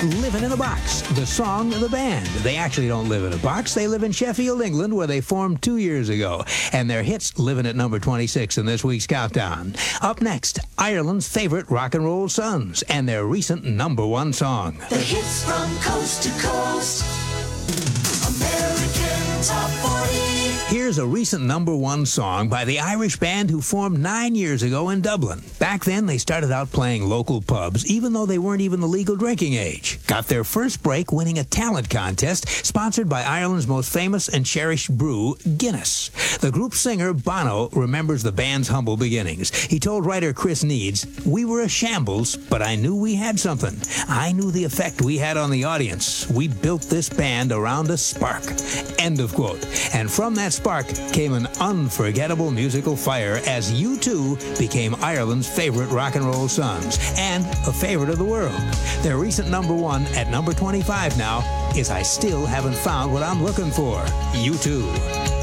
Living in a Box, the song, the band. They actually don't live in a box. They live in Sheffield, England, where they formed 2 years ago. And their hits living at number 26 in this week's countdown. Up next, Ireland's favorite rock and roll sons and their recent number one song. The hits from coast to coast. American Top 40. Here's a recent number one song by the Irish band who formed 9 years ago in Dublin. Back then, they started out playing local pubs, even though they weren't even the legal drinking age. Got their first break winning a talent contest sponsored by Ireland's most famous and cherished brew, Guinness. The group singer, Bono, remembers the band's humble beginnings. He told writer Chris Needs, "We were a shambles, but I knew we had something. I knew the effect we had on the audience. We built this band around a spark." End of quote. And from that spark came an unforgettable musical fire as U2 became Ireland's favorite rock and roll sons and a favorite of the world. Their recent number one at number 25 now is I Still Haven't Found What I'm Looking For. U2.